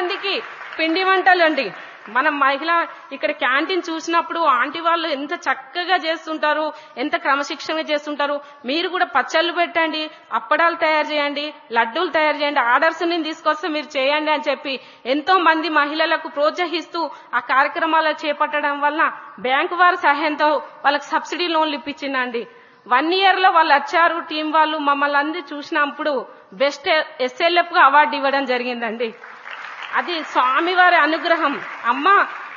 మందికి పిండి వంటలు అండి. మనం మహిళ ఇక్కడ క్యాంటీన్ చూసినప్పుడు ఆంటీ వాళ్ళు ఎంత చక్కగా చేస్తుంటారు, ఎంత క్రమశిక్షణగా చేస్తుంటారు. మీరు కూడా పచ్చళ్ళు పెట్టండి, అప్పడాలు తయారు చేయండి, లడ్డూలు తయారు చేయండి, ఆర్డర్స్ ని తీసుకొస్తే మీరు చేయండి అని చెప్పి ఎంతో మంది మహిళలకు ప్రోత్సహిస్తూ ఆ కార్యక్రమాలు చేపట్టడం వల్ల బ్యాంకు వారి సహాయంతో వాళ్ళకి సబ్సిడీ లోన్లు ఇప్పించిందండి. 1 year లో వాళ్ళు వచ్చారు, టీం వాళ్ళు మమ్మల్ని అందరూ చూసినప్పుడు బెస్ట్ SLF గా అవార్డు ఇవ్వడం జరిగిందండి. అది స్వామివారి అనుగ్రహం. అమ్మా,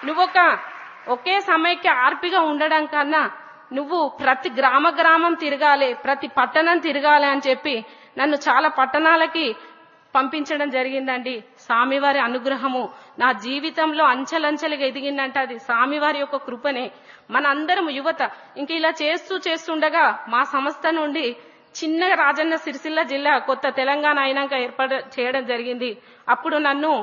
ఒకే సమైక్య ఆర్పిగా ఉండడం కన్నా నువ్వు ప్రతి గ్రామం తిరగాలి, ప్రతి పట్టణం తిరగాలి అని చెప్పి నన్ను చాలా పట్టణాలకి పంపించడం జరిగిందండి. స్వామివారి అనుగ్రహము నా జీవితంలో అంచెలంచెలుగా ఎదిగిందంటే అది స్వామివారి యొక్క కృపనే. మనందరం యువత ఇంక ఇలా చేస్తుండగా మా సంస్థ నుండి చిన్నగా రాజన్న సిరిసిల్ల జిల్లా కొత్త తెలంగాణ అయినాక ఏర్పాటు చేయడం జరిగింది. అప్పుడు నన్ను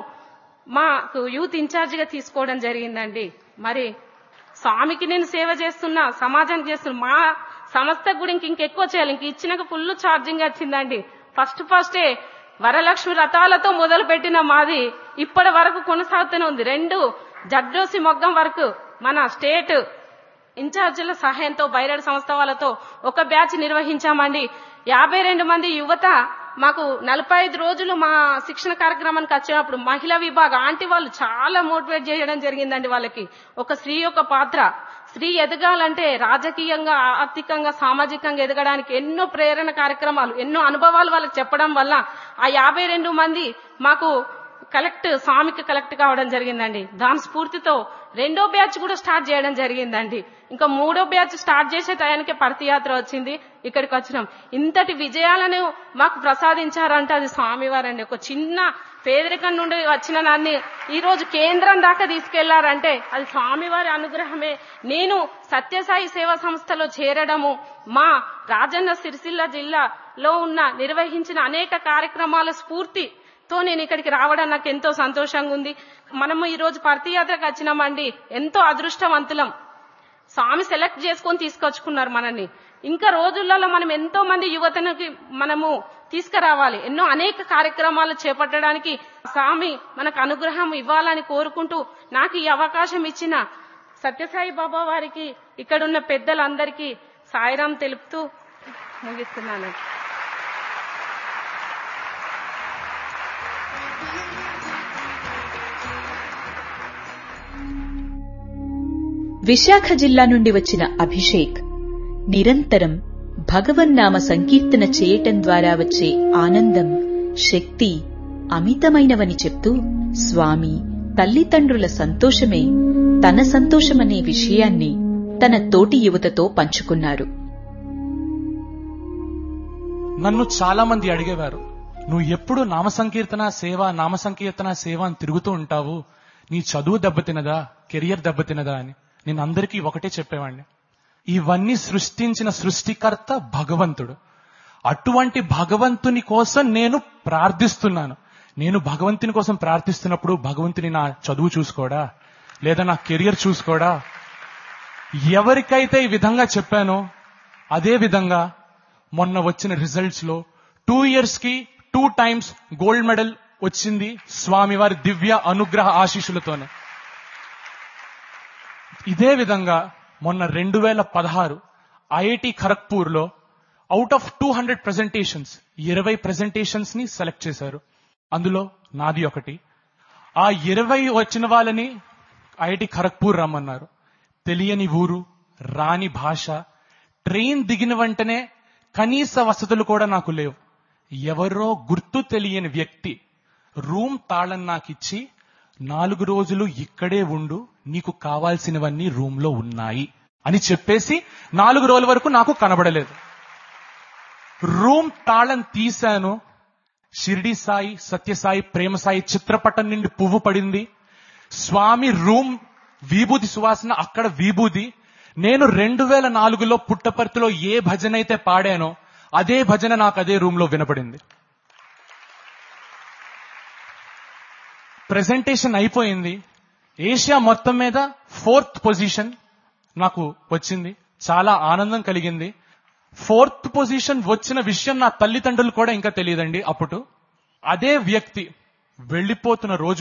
మాకు యూత్ ఇన్ఛార్జిగా తీసుకోవడం జరిగిందండి. మరి స్వామికి నేను సేవ చేస్తున్నా, సమాజానికి చేస్తున్నా, మా సంస్థకు కూడా ఇంకెక్కువ చేయాలి. ఇంక ఇచ్చినాక ఫుల్ ఛార్జింగ్ వచ్చిందండి. ఫస్టే వరలక్ష్మి రథాలతో మొదలు పెట్టిన మాది ఇప్పటి వరకు కొనసాగుతూనే ఉంది. 2 జడ్డోసి మొగ్గం వరకు మన స్టేట్ ఇన్ఛార్జీల సహాయంతో బైరాడ్ సంస్థ వాళ్ళతో ఒక బ్యాచ్ నిర్వహించామండి. 52 మంది యువత మాకు 45 రోజులు మా శిక్షణ కార్యక్రమానికి వచ్చినప్పుడు మహిళా విభాగం ఆంటీ వాళ్ళు చాలా మోటివేట్ చేయడం జరిగిందండి. వాళ్ళకి ఒక స్త్రీ యొక్క పాత్ర, స్త్రీ ఎదగాలంటే రాజకీయంగా, ఆర్థికంగా, సామాజికంగా ఎదగడానికి ఎన్నో ప్రేరణ కార్యక్రమాలు, ఎన్నో అనుభవాలు వాళ్ళకి చెప్పడం వల్ల ఆ 52 మంది మాకు స్వామికి కలెక్ట్ కావడం జరిగిందండి. దాని స్ఫూర్తితో 2వ బ్యాచ్ కూడా స్టార్ట్ చేయడం జరిగిందండి. ఇంకా 3వ బ్యాచ్ స్టార్ట్ చేసే టయానికి పరతియాత్ర వచ్చింది, ఇక్కడికి వచ్చినాం. ఇంతటి విజయాలను మాకు ప్రసాదించారంటే అది స్వామివారండి. ఒక చిన్న పేదరికం నుండి వచ్చిన నన్ను ఈ రోజు కేంద్రం దాకా తీసుకెళ్లారంటే అది స్వామివారి అనుగ్రహమే. నేను సత్యసాయి సేవా సంస్థలో చేరడము, మా రాజన్న సిరిసిల్ల జిల్లాలో నిర్వహించిన అనేక కార్యక్రమాల స్ఫూర్తితో నేను ఇక్కడికి రావడం నాకు ఎంతో సంతోషంగా ఉంది. మనము ఈ రోజు పరతియాత్రకు వచ్చినామండి, ఎంతో అదృష్టవంతులం. స్వామి సెలెక్ట్ చేసుకొని తీసుకొచ్చుకున్నారు మనల్ని. ఇంకా రోజులలో మనం ఎంతో మంది యువతనికి మనము తీసుకురావాలి, అనేక కార్యక్రమాలు చేపట్టడానికి స్వామి మనకు అనుగ్రహం ఇవ్వాలని కోరుకుంటూ నాకు ఈ అవకాశం ఇచ్చిన సత్యసాయి బాబా వారికి, ఇక్కడున్న పెద్దలందరికీ సాయిరాం తెలుపుతూ ముగిస్తున్నాను. విశాఖ జిల్లా నుండి వచ్చిన అభిషేక్ నిరంతరం భగవన్నామ సంకీర్తన చేయటం ద్వారా వచ్చే ఆనందం, శక్తి అమితమైనవని చెప్తూ స్వామి, తల్లిదండ్రుల సంతోషమే తన సంతోషమనే విషయాన్ని తన తోటి యువతతో పంచుకున్నారు. నన్ను చాలా మంది అడిగేవారు, నువ్వు ఎప్పుడు నామ సంకీర్తన సేవ అని తిరుగుతూ ఉంటావు, నీ చదువు దెబ్బతినదా, కెరియర్ దెబ్బతినదా అని. నేను అందరికీ ఒకటే చెప్పేవాడిని, ఇవన్నీ సృష్టించిన సృష్టికర్త భగవంతుడు. అటువంటి భగవంతుని కోసం నేను ప్రార్థిస్తున్నాను. నేను భగవంతుని కోసం ప్రార్థిస్తున్నప్పుడు భగవంతుని నా చదువు చూసుకోడా, లేదా నా కెరియర్ చూసుకోడా? ఎవరికైతే ఈ విధంగా చెప్పానో అదే విధంగా మొన్న వచ్చిన రిజల్ట్స్ లో 2 years కి 2 times గోల్డ్ మెడల్ వచ్చింది స్వామివారి దివ్య అనుగ్రహ ఆశీస్సులతోనే. ఇదే విధంగా మొన్న 2016 ఐఐటి ఖరగ్పూర్ లో అవుట్ ఆఫ్ 200 ప్రెజెంటేషన్స్ 20 ప్రెజెంటేషన్స్ ని సెలెక్ట్ చేశారు. అందులో నాది ఒకటి. ఆ 20 వచ్చిన వాళ్ళని ఐఐటి ఖరగ్పూర్ రమ్మన్నారు. తెలియని ఊరు, రాని భాష, ట్రైన్ దిగిన వెంటనే కనీస వసతులు కూడా నాకు లేవు. ఎవరో గుర్తు తెలియని వ్యక్తి రూమ్ తాళం నాకిచ్చి 4 రోజులు ఇక్కడే ఉండు, నీకు కావాల్సినవన్నీ రూమ్ లో ఉన్నాయి అని చెప్పేసి 4 రోజుల వరకు నాకు కనబడలేదు. రూమ్ తాళం తీశాను, షిరిడి సాయి, సత్యసాయి, ప్రేమసాయి చిత్రపటం నుండి పువ్వు పడింది. స్వామి రూమ్ విభూది సువాసన, అక్కడ విభూది. నేను 2004లో పుట్టపర్తిలో ఏ భజన అయితే పాడానో అదే భజన నాకు అదే రూమ్ లో వినపడింది. ప్రెజెంటేషన్ అయిపోయింది. ఏషియా మొత్తం మీద 4th పొజిషన్ నాకు వచ్చింది. చాలా ఆనందం కలిగింది. 4th పొజిషన్ వచ్చిన విషయం నా తల్లిదండ్రులు కూడా ఇంకా తెలియదండి అప్పుడు. అదే వ్యక్తి వెళ్లిపోతున్న రోజు